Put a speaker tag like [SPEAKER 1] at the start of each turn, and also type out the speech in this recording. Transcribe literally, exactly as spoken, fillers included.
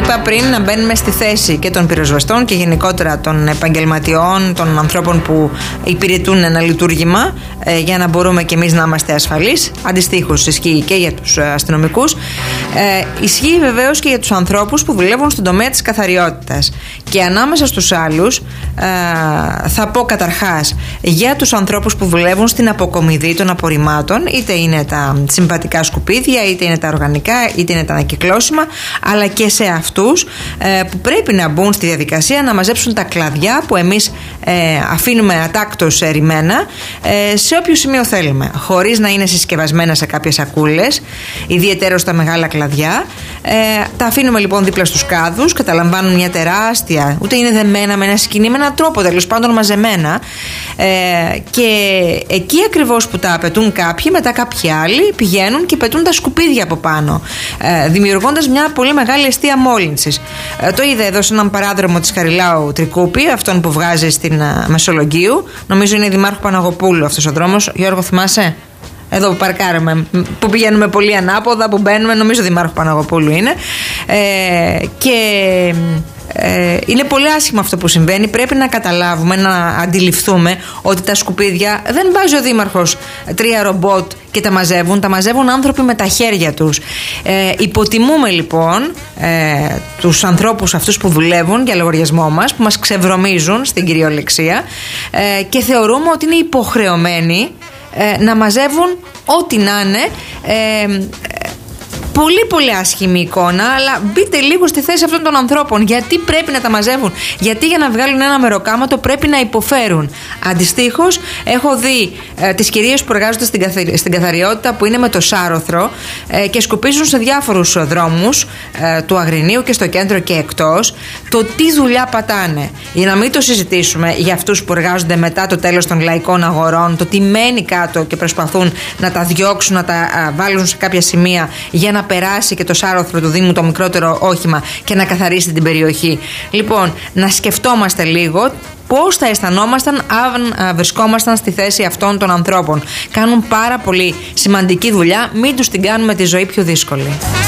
[SPEAKER 1] είπα πριν, να μπαίνουμε στη θέση και των πυροσβεστών και γενικότερα των επαγγελματιών, των ανθρώπων που υπηρετούν ένα λειτουργήμα, ε, για να μπορούμε και εμείς να είμαστε ασφαλείς. Αντιστοίχως ισχύει και για τους αστυνομικούς. Ε, ισχύει βεβαίως και για τους ανθρώπους που δουλεύουν στον τομέα της καθαριότητας. Και ανάμεσα στους άλλους, ε, θα πω καταρχάς για τους ανθρώπους που δουλεύουν στην αποκομιδή των απορριμμάτων, είτε είναι τα συμβατικά σκουπίδια, είτε είναι τα οργανικά, είτε είναι τα ανακυκλώσιμα, αλλά και σε αυτούς ε, που πρέπει να μπουν στη διαδικασία να μαζέψουν τα κλαδιά που εμείς ε, αφήνουμε ατάκτως ερημένα ε, σε όποιο σημείο θέλουμε, χωρίς να είναι συσκευασμένα σε κάποιες σακούλες, ιδιαίτερα στα μεγάλα κλαδιά. Ε, τα αφήνουμε λοιπόν δίπλα στους κάδους, καταλαμβάνουν μια τεράστια, ούτε είναι δεμένα με ένα σκηνή, με έναν τρόπο τέλος πάντων μαζεμένα, ε, και εκεί ακριβώς που τα πετούν κάποιοι, μετά κάποιοι άλλοι πηγαίνουν και πετούν τα σκουπίδια από πάνω, ε, δημιουργώντας μια πολύ μεγάλη αιστεία μόλυνσης. Ε, το είδα εδώ σε έναν παράδρομο της Χαριλάου Τρικούπη, αυτόν που βγάζει στην uh, Μεσολογγίου. Νομίζω είναι Δημάρχου Παναγοπούλου αυτός ο δρόμος. Γιώργο, θυμάσαι? Εδώ που παρκάρουμε, που πηγαίνουμε πολύ ανάποδα, που μπαίνουμε, νομίζω Δημάρχου Παναγοπούλου είναι. Ε, και ε, είναι πολύ άσχημο αυτό που συμβαίνει. Πρέπει να καταλάβουμε, να αντιληφθούμε ότι τα σκουπίδια δεν βάζει ο Δήμαρχος τρία ρομπότ και τα μαζεύουν, τα μαζεύουν άνθρωποι με τα χέρια τους. Ε, υποτιμούμε λοιπόν ε, τους ανθρώπους αυτούς που δουλεύουν για λογαριασμό μας, που μας ξεβρωμίζουν στην κυριολεξία, ε, και θεωρούμε ότι είναι υποχρεωμένοι ε, να μαζεύουν ό,τι να είναι. Ε, Πολύ πολύ άσχημη εικόνα, αλλά μπείτε λίγο στη θέση αυτών των ανθρώπων. Γιατί πρέπει να τα μαζεύουν? Γιατί για να βγάλουν ένα μεροκάματο πρέπει να υποφέρουν? Αντιστοίχως, έχω δει ε, τις κυρίες που εργάζονται στην, καθαρι... στην καθαριότητα, που είναι με το σάρωθρο ε, και σκουπίζουν σε διάφορους δρόμους ε, του Αγρινίου και στο κέντρο και εκτός, το τι δουλειά πατάνε. Για να μην το συζητήσουμε για αυτούς που εργάζονται μετά το τέλος των λαϊκών αγορών, το τι μένει κάτω και προσπαθούν να τα διώξουν, να τα α, βάλουν σε κάποια σημεία για να να περάσει και το σάρωθρο του Δήμου το μικρότερο όχημα και να καθαρίσει την περιοχή. Λοιπόν, να σκεφτόμαστε λίγο πώς θα αισθανόμασταν αν βρισκόμασταν στη θέση αυτών των ανθρώπων. Κάνουν πάρα πολύ σημαντική δουλειά, μην τους την κάνουμε τη ζωή πιο δύσκολη.